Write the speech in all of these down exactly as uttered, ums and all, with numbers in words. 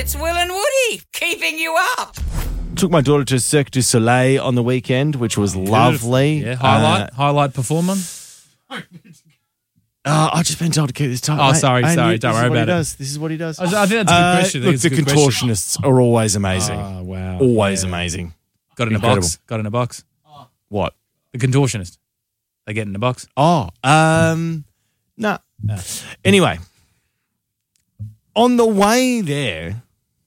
It's Will and Woody keeping you up. Took my daughter to Cirque du Soleil on the weekend, which was lovely. Yeah, highlight, Uh, highlight performance. Oh, I've just been told to keep this tight. Oh, mate. sorry, And sorry, you- don't this worry is what about he it. Does. This is what he does. I think that's a good Uh, question. I think Look, it's a the good question. contortionists are always amazing. Oh, wow. Always Yeah. amazing. Got in Incredible. a box. Got in a box. What? The contortionist. They get in a box. Oh, um, no. No. Anyway, on the way there,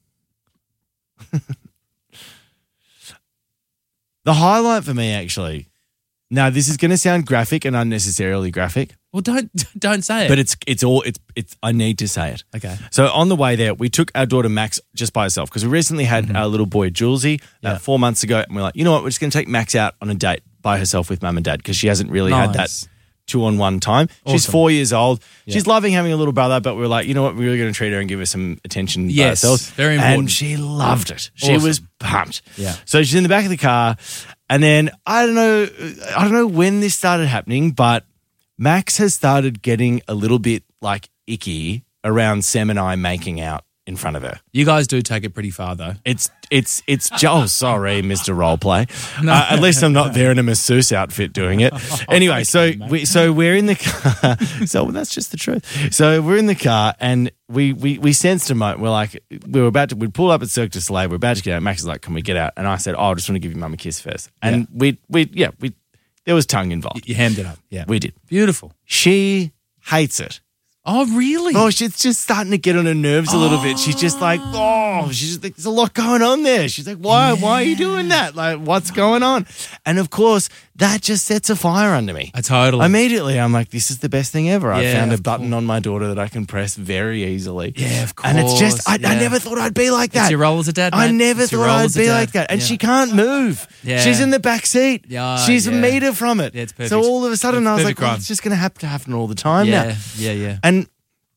the highlight for me actually. Now, this is going to sound graphic and unnecessarily graphic, Well, don't don't say it. but it's it's all it's it's. I need to say it. okay. So on the way there, we took our daughter Max just by herself because we recently had our little boy Julesy Yeah. uh, four months ago, and we're like, you know what, we're just going to take Max out on a date by herself with mum and dad because she hasn't really had that Nice. two-on-one time. She's Awesome. four years old. Yeah. She's loving having a little brother, but we were like, you know what, we're really going to treat her and give her some attention by Yes, ourselves. very important. And she loved it. She Awesome. was pumped. Yeah. So she's in the back of the car, and then I don't know, I don't know when this started happening, but Max has started getting a little bit like icky around Sam and I making out in front of her. You guys do take it pretty far, though. It's it's it's oh sorry, Mister Roleplay. Uh, at least I'm not there in a masseuse outfit doing it. Anyway, so we so we're in the car. So that's just the truth. So we're in the car and we we we sensed a moment. We're like we were about to we pulled up at Cirque du Soleil. We're about to get out. Max is like, "Can we get out?" And I said, "Oh, I just want to give you mum a kiss first." And Yeah. we we yeah we there was tongue involved. You hammed it up. Yeah. We did. Beautiful. She hates it. Oh, really? Oh, she's just starting to get on her nerves a little bit. She's just like, oh, she's just like, there's a lot going on there. She's like, why? Why are you doing that? Like, what's going on? And of course, that just sets a fire under me. I totally. Immediately, I'm like, this is the best thing ever. I Yeah, found a of button on my daughter that I can press very easily. Yeah, of And it's just, I, course, I yeah. never thought I'd be like that. It's your role as a dad, I mate. never It's your thought role I'd as a be dad. like that. And Yeah. she can't move. Yeah. She's in the back seat. Yeah, She's yeah. a meter from it. Yeah, it's perfect. So all of a sudden, It's I was like, perfect well, crime. it's just going to have to happen all the time yeah, now. yeah, yeah. And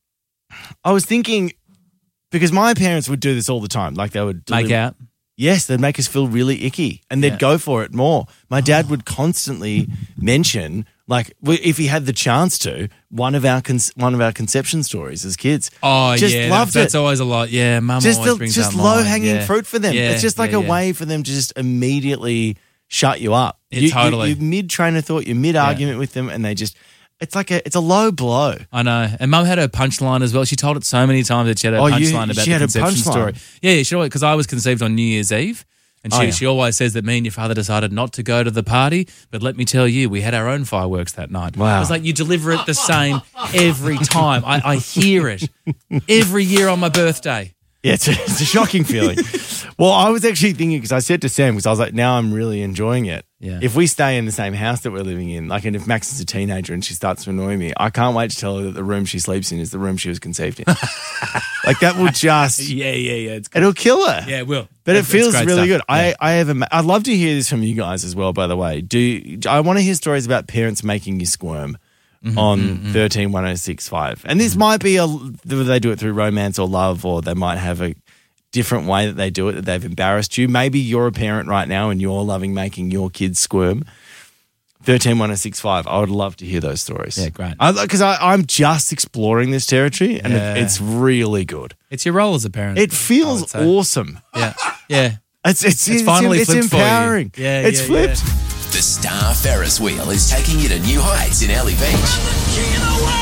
I was thinking, because my parents would do this all the time. Like they would Make deliver- out. Yes, they'd make us feel really icky and they'd Yeah. go for it more. My dad would constantly mention, like, w- if he had the chance to, one of our con- one of our conception stories as kids. Oh, just yeah. loved that, That's it. always a lot. Yeah, mum Just always the, brings just up mine. low hanging Yeah. fruit for them. Yeah, It's just like yeah, a yeah. way for them to just immediately shut you up. Yeah, you, totally. You, are mid train of thought, you're mid argument with them, and they just. It's like a it's a low blow. I know. And mum had her punchline as well. She told it so many times that she had her Oh, you- punchline about she the had a conception punchline? story. Yeah, yeah, she always, because I was conceived on New Year's Eve. And she, Oh, yeah. she always says that me and your father decided not to go to the party. But let me tell you, we had our own fireworks that night. Wow. I was like, you deliver it the same every time. I, I hear it every year on my birthday. Yeah, it's a, it's a shocking feeling. Well, I was actually thinking, because I said to Sam, because I was like, now I'm really enjoying it. Yeah. If we stay in the same house that we're living in, like, and if Max is a teenager and she starts to annoy me, I can't wait to tell her that the room she sleeps in is the room she was conceived in. Like, that will just, Yeah, yeah, yeah. It's it'll kill her. Yeah, it will. But it It's- it's feels great really stuff. good. I, Yeah. I have. A, I'd love to hear this from you guys as well. By the way, do I want to hear stories about parents making you squirm Mm-hmm, on thirteen one oh six five? And this might be a they do it through romance or love, or they might have a different way that they do it that they've embarrassed you. Maybe you're a parent right now and you're loving making your kids squirm. thirteen one oh six five. I would love to hear those stories. Yeah, great. Because I, I, I'm just exploring this territory and Yeah. it, it's really good. It's your role as a parent. It I would feels say. awesome. Yeah, yeah. It's it's It's finally it's, flipped for you. empowering. Yeah, it's yeah, flipped. The Star Ferris wheel is taking you to new heights in Early Beach.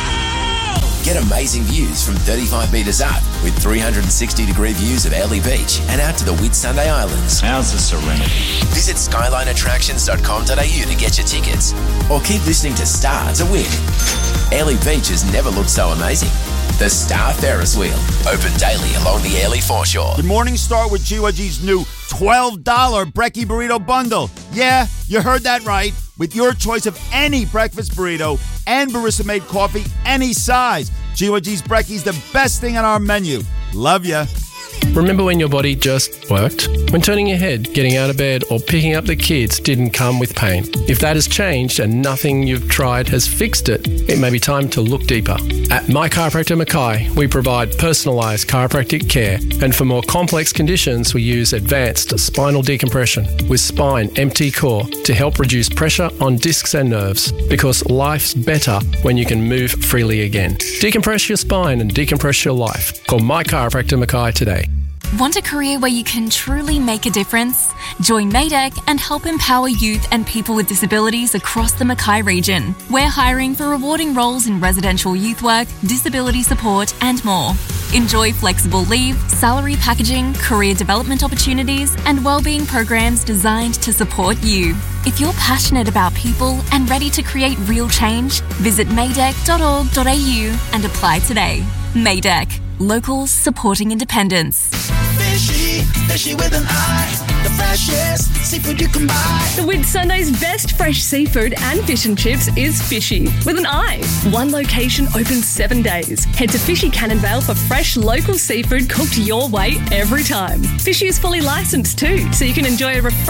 Get amazing views from thirty-five metres up with three hundred sixty degree views of Early Beach and out to the Whitsunday Islands. How's the Serenity? Visit skyline attractions dot com dot a u to get your tickets or keep listening to Star to win. Early Beach has never looked so amazing. The Star Ferris wheel, open daily along the Early foreshore. Good morning, start with G Y G's new twelve dollars Brekkie Burrito Bundle. Yeah, you heard that right. With your choice of any breakfast burrito and barista-made coffee, any size. G Y G's Brekkie's the best thing on our menu. Love ya. Remember when your body just worked? When turning your head, getting out of bed, or picking up the kids didn't come with pain? If that has changed and nothing you've tried has fixed it, it may be time to look deeper. At My Chiropractor Mackay, we provide personalised chiropractic care, and for more complex conditions, we use advanced spinal decompression with Spine M T Core to help reduce pressure on discs and nerves, because life's better when you can move freely again. Decompress your spine and decompress your life. Call My Chiropractor Mackay today. Want a career where you can truly make a difference? Join Maydeck and help empower youth and people with disabilities across the Mackay region. We're hiring for rewarding roles in residential youth work, disability support, and more. Enjoy flexible leave, salary packaging, career development opportunities, and wellbeing programs designed to support you. If you're passionate about people and ready to create real change, visit maydeck dot org dot a u and apply today. Maydeck. Locals supporting independence. Fishy, fishy with an eye. The freshest seafood you can buy. The Whitsunday's best fresh seafood and fish and chips is Fishy with an eye. One location open seven days. Head to Fishy Cannonvale for fresh local seafood cooked your way every time. Fishy is fully licensed too, so you can enjoy a refreshing